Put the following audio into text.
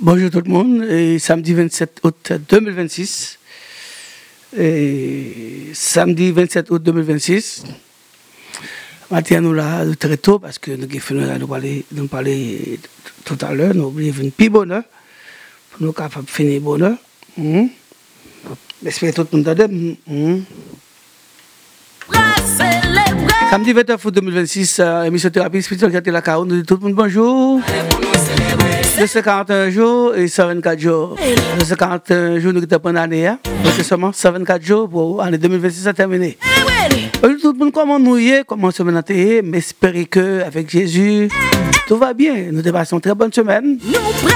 Bonjour tout le monde, et samedi 27 août 2026. Et samedi 27 août 2026. Matin nous là très tôt parce que nous parler tout à l'heure, nous oublions une plus bonheur pour nous capables de finir bonheur. J'espère que tout le monde t'aide. Samedi 29 août 2026, émission thérapie spirituelle qui la CAO, nous dit tout le monde bonjour. 241 jours et 124 jours. 241 jours, nous avons pris l'année. Donc, c'est seulement 124 jours pour l'année 2026 à terminer. Tout le monde, comment nous y est, comment se mener, mais espérer qu'avec Jésus, tout va bien. Nous dépassons une très bonne semaine.